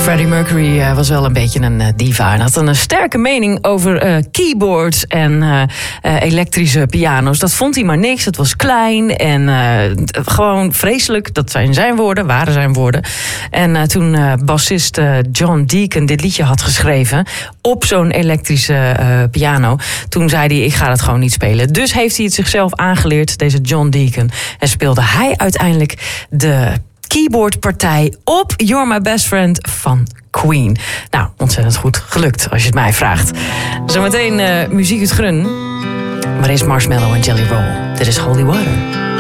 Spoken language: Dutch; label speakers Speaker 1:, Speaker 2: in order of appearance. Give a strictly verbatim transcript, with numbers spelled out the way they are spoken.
Speaker 1: Freddie Mercury uh, was wel een beetje een uh, diva. En had een, een sterke mening over uh, keyboards en uh, uh, elektrische piano's. Dat vond hij maar niks. Het was klein en uh, gewoon vreselijk. Dat zijn zijn woorden, waren zijn woorden. En uh, toen uh, bassist uh, John Deacon dit liedje had geschreven op zo'n elektrische uh, piano, toen zei hij, ik ga het gewoon niet spelen. Dus heeft hij het zichzelf aangeleerd, deze John Deacon. En speelde hij uiteindelijk de keyboardpartij op You're My Best Friend van Queen. Nou, ontzettend goed gelukt, als je het mij vraagt. Zometeen uh, muziek uit Grun. Maar eerst Marshmallow en Jelly Roll. Dit is Holy Water.